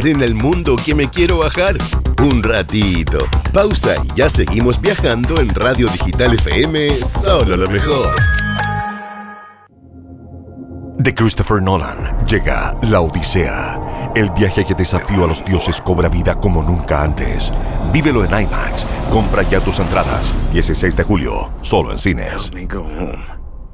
lugar en el mundo que me quiero bajar. Un ratito. Pausa y ya seguimos viajando en Radio Digital FM, solo lo mejor. De Christopher Nolan llega La Odisea. El viaje que desafió a los dioses cobra vida como nunca antes. Vívelo en IMAX. Compra ya tus entradas. 16 de julio, solo en cines. Help me go home.